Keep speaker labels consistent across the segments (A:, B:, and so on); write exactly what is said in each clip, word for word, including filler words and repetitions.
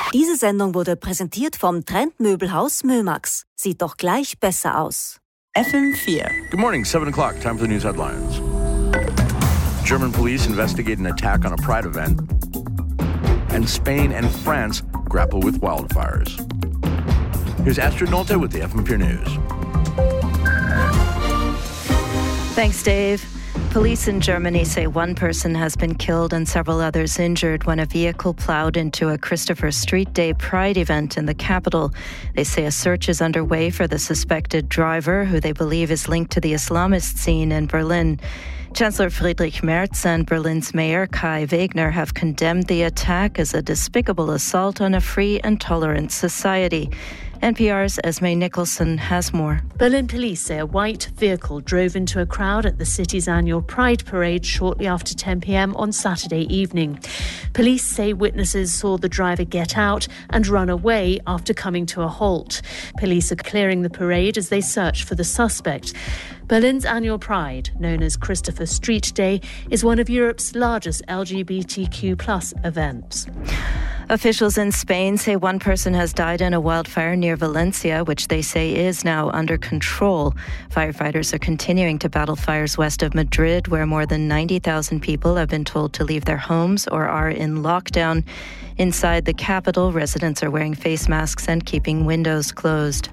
A: Diese Sendung wurde präsentiert vom Trendmöbelhaus Mömax. Sieht doch gleich besser aus.
B: F M four.
C: Good morning, seven o'clock. Time for the news headlines. German police investigate an attack on a Pride event. And Spain and France grapple with wildfires. Here's Astrid Nolte with the F M four News.
D: Thanks, Dave. Police in Germany say one person has been killed and several others injured when a vehicle plowed into a Christopher Street Day Pride event in the capital. They say a search is underway for the suspected driver, who they believe is linked to the Islamist scene in Berlin. Chancellor Friedrich Merz and Berlin's Mayor Kai Wegner have condemned the attack as a despicable assault on a free and tolerant society. N P R's Esme Nicholson has more.
E: Berlin police say a white vehicle drove into a crowd at the city's annual Pride parade shortly after ten p.m. on Saturday evening. Police say witnesses saw the driver get out and run away after coming to a halt. Police are clearing the parade as they search for the suspect. Berlin's annual Pride, known as Christopher Street Day, is one of Europe's largest L G B T Q plus events.
D: Officials in Spain say one person has died in a wildfire near Valencia, which they say is now under control. Firefighters are continuing to battle fires west of Madrid, where more than ninety thousand people have been told to leave their homes or are in lockdown. Inside the capital, residents are wearing face masks and keeping windows closed.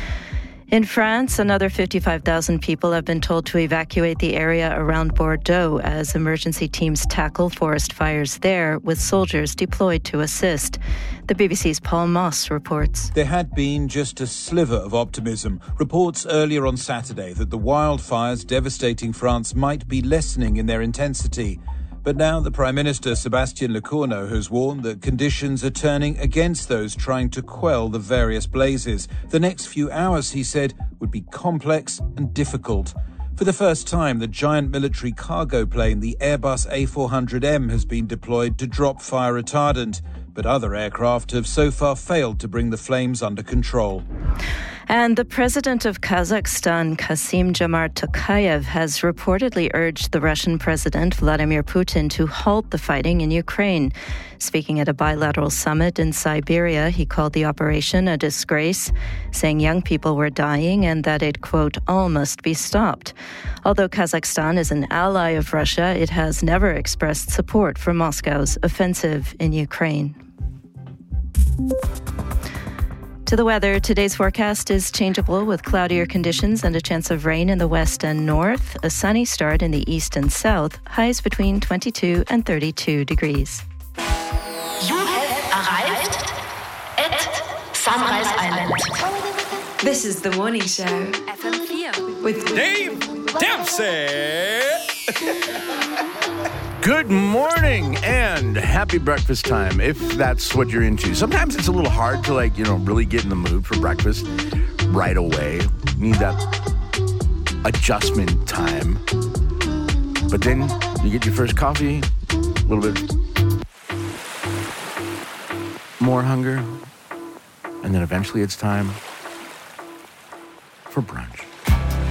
D: In France, another fifty-five thousand people have been told to evacuate the area around Bordeaux as emergency teams tackle forest fires there, with soldiers deployed to assist. The B B C's Paul Moss reports.
F: There had been just a sliver of optimism. Reports earlier on Saturday that the wildfires devastating France might be lessening in their intensity. But now the Prime Minister, Sébastien Lecornu, has warned that conditions are turning against those trying to quell the various blazes. The next few hours, he said, would be complex and difficult. For the first time, the giant military cargo plane, the Airbus A four hundred M, has been deployed to drop fire retardant. But other aircraft have so far failed to bring the flames under control.
D: And the president of Kazakhstan, Kassym-Jomart Tokayev, has reportedly urged the Russian president, Vladimir Putin, to halt the fighting in Ukraine. Speaking at a bilateral summit in Siberia, he called the operation a disgrace, saying young people were dying and that it, quote, all must be stopped. Although Kazakhstan is an ally of Russia, it has never expressed support for Moscow's offensive in Ukraine. To the weather, today's forecast is changeable with cloudier conditions and a chance of rain in the west and north. A sunny start in the east and south. Highs between twenty-two and thirty-two degrees.
G: You have arrived at Sunrise Island.
B: This is the morning show.
G: F M four.
B: With
C: Dave Dempsey. Good morning and happy breakfast time, if that's what you're into. Sometimes it's a little hard to, like, you know, really get in the mood for breakfast right away. You need that adjustment time. But then you get your first coffee, a little bit more hunger, and then eventually it's time for brunch.